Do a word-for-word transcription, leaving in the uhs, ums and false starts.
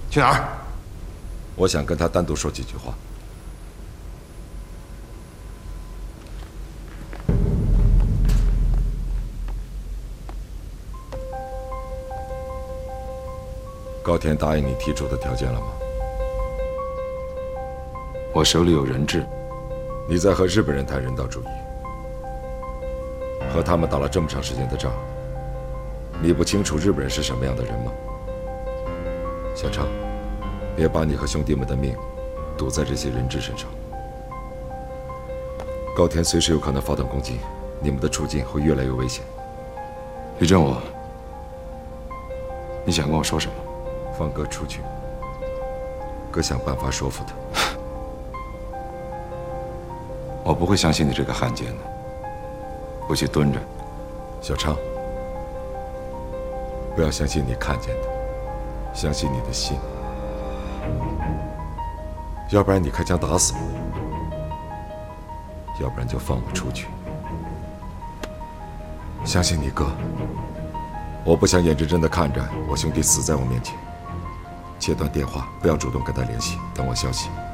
去哪儿？ 我想跟他单独说几句话。高田答应你提出的条件了吗？ 我手里有人质。 你在和日本人谈人道主义，和他们打了这么长时间的仗，你不清楚日本人是什么样的人吗？小昌，别把你和兄弟们的命赌在这些人质身上。高田随时有可能发动攻击，你们的处境会越来越危险。 李正武，你想跟我说什么？ 放哥出去，哥想办法说服他。 我不会相信你这个汉奸的，我去蹲着。 小昌，不要相信你看见的，相信你的心，要不然你开枪打死我，要不然就放我出去。相信你哥，我不想眼睁睁地看着我兄弟死在我面前。切断电话，不要主动跟他联系，等我消息。